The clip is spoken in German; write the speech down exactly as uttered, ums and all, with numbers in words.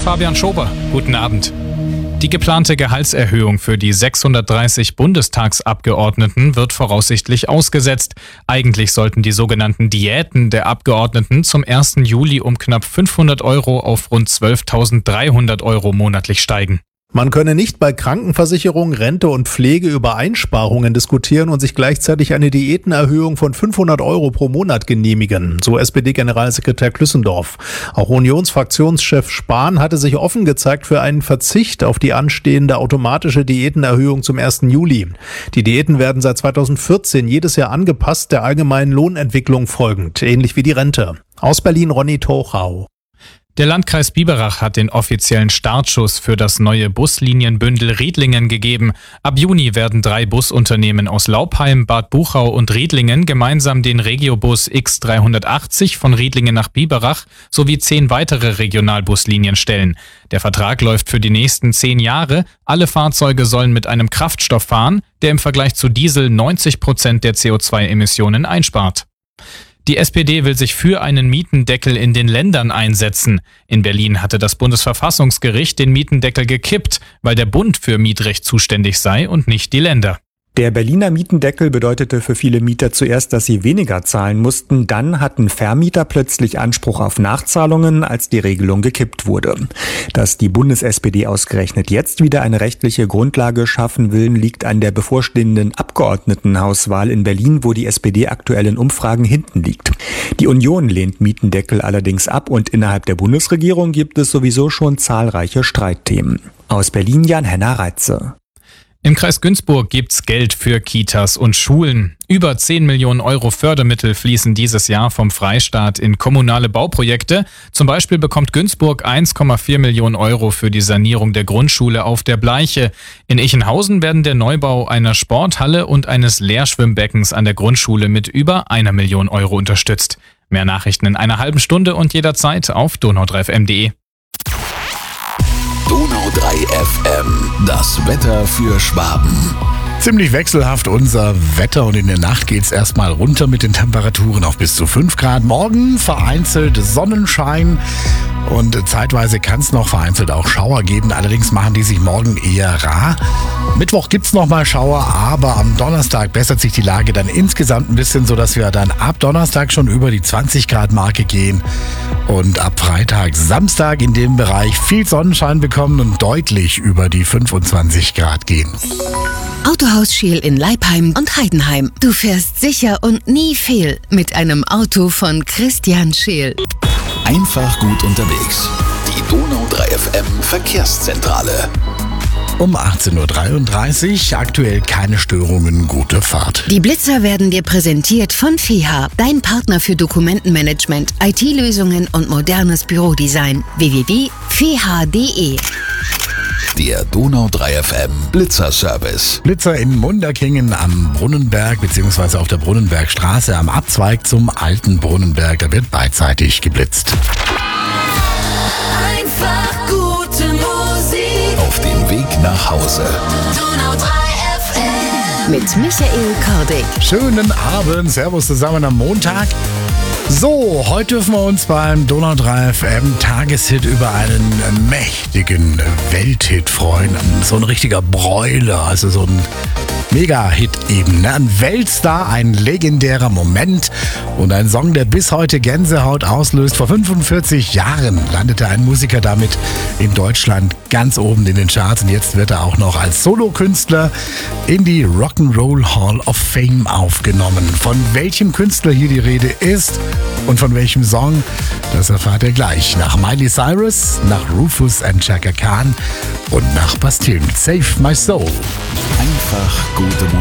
Fabian Schober. Guten Abend. Die geplante Gehaltserhöhung für die sechshundertdreißig Bundestagsabgeordneten wird voraussichtlich ausgesetzt. Eigentlich sollten die sogenannten Diäten der Abgeordneten zum ersten Juli um knapp fünfhundert Euro auf rund zwölftausenddreihundert Euro monatlich steigen. Man könne nicht bei Krankenversicherung, Rente und Pflege über Einsparungen diskutieren und sich gleichzeitig eine Diätenerhöhung von fünfhundert Euro pro Monat genehmigen, so S P D-Generalsekretär Klüssendorf. Auch Unionsfraktionschef Spahn hatte sich offen gezeigt für einen Verzicht auf die anstehende automatische Diätenerhöhung zum ersten Juli. Die Diäten werden seit zweitausendvierzehn jedes Jahr angepasst, der allgemeinen Lohnentwicklung folgend, ähnlich wie die Rente. Aus Berlin Ronny Tochau. Der Landkreis Biberach hat den offiziellen Startschuss für das neue Buslinienbündel Riedlingen gegeben. Ab Juni werden drei Busunternehmen aus Laupheim, Bad Buchau und Riedlingen gemeinsam den Regiobus X dreihundertachtzig von Riedlingen nach Biberach sowie zehn weitere Regionalbuslinien stellen. Der Vertrag läuft für die nächsten zehn Jahre. Alle Fahrzeuge sollen mit einem Kraftstoff fahren, der im Vergleich zu Diesel neunzig Prozent der C O zwei Emissionen einspart. Die S P D will sich für einen Mietendeckel in den Ländern einsetzen. In Berlin hatte das Bundesverfassungsgericht den Mietendeckel gekippt, weil der Bund für Mietrecht zuständig sei und nicht die Länder. Der Berliner Mietendeckel bedeutete für viele Mieter zuerst, dass sie weniger zahlen mussten. Dann hatten Vermieter plötzlich Anspruch auf Nachzahlungen, als die Regelung gekippt wurde. Dass die Bundes-S P D ausgerechnet jetzt wieder eine rechtliche Grundlage schaffen will, liegt an der bevorstehenden Abgeordnetenhauswahl in Berlin, wo die S P D aktuell in Umfragen hinten liegt. Die Union lehnt Mietendeckel allerdings ab und innerhalb der Bundesregierung gibt es sowieso schon zahlreiche Streitthemen. Aus Berlin Jan-Henner Reitze. Im Kreis Günzburg gibt's Geld für Kitas und Schulen. Über zehn Millionen Euro Fördermittel fließen dieses Jahr vom Freistaat in kommunale Bauprojekte. Zum Beispiel bekommt Günzburg eins Komma vier Millionen Euro für die Sanierung der Grundschule auf der Bleiche. In Ichenhausen werden der Neubau einer Sporthalle und eines Lehrschwimmbeckens an der Grundschule mit über einer Million Euro unterstützt. Mehr Nachrichten in einer halben Stunde und jederzeit auf donau drei f m punkt de. Donau drei F M, das Wetter für Schwaben. Ziemlich wechselhaft unser Wetter und in der Nacht geht's erstmal runter mit den Temperaturen auf bis zu fünf Grad. Morgen vereinzelt Sonnenschein und zeitweise kann es noch vereinzelt auch Schauer geben. Allerdings machen die sich morgen eher rar. Mittwoch gibt's noch mal Schauer, aber am Donnerstag bessert sich die Lage dann insgesamt ein bisschen, sodass wir dann ab Donnerstag schon über die zwanzig Grad Marke gehen und ab Freitag, Samstag in dem Bereich viel Sonnenschein bekommen und deutlich über die fünfundzwanzig Grad gehen. Autohaus Scheel in Leipheim und Heidenheim. Du fährst sicher und nie fehl mit einem Auto von Christian Scheel. Einfach gut unterwegs. Die Donau drei F M Verkehrszentrale. Um achtzehn Uhr dreiunddreißig, aktuell keine Störungen, gute Fahrt. Die Blitzer werden dir präsentiert von F I H A, dein Partner für Dokumentenmanagement, I T-Lösungen und modernes Bürodesign. w w w punkt f i h a punkt d e. Der Donau drei F M Blitzerservice. Blitzer in Munderkingen am Brunnenberg bzw. auf der Brunnenbergstraße am Abzweig zum alten Brunnenberg. Da wird beidseitig geblitzt. Einfach gute Musik. Auf dem Weg nach Hause. Donau drei F M. Mit Michael Kordig. Schönen Abend, Servus zusammen am Montag. So, heute dürfen wir uns beim Donau drei F M Tageshit über einen mächtigen Welthit freuen. So ein richtiger Broiler, also so ein Mega-Hit eben. Ne? Ein Weltstar, ein legendärer Moment und ein Song, der bis heute Gänsehaut auslöst. Vor fünfundvierzig Jahren landete ein Musiker damit in Deutschland ganz oben in den Charts und jetzt wird er auch noch als Solokünstler in die Rock'n'Roll Hall of Fame aufgenommen. Von welchem Künstler hier die Rede ist und von welchem Song, das erfahrt ihr gleich. Nach Miley Cyrus, nach Rufus and Chaka Khan und nach Bastille mit Save My Soul. Einfach gute Musik.